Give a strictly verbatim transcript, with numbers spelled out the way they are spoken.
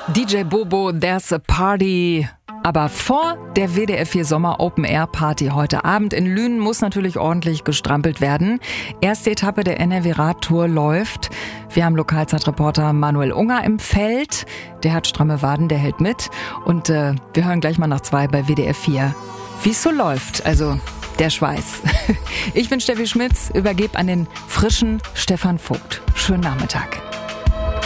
D J Bobo, There's a Party. Aber vor der W D R vier Sommer Open Air Party heute Abend in Lünen muss natürlich ordentlich gestrampelt werden. Erste Etappe der N R W-Radtour läuft. Wir haben Lokalzeitreporter Manuel Unger im Feld. Der hat stramme Waden, der hält mit. Und äh, wir hören gleich mal nach zwei bei W D R vier, wie es so läuft. Also der Schweiß. Ich bin Steffi Schmitz, übergebe an den frischen Stefan Vogt. Schönen Nachmittag.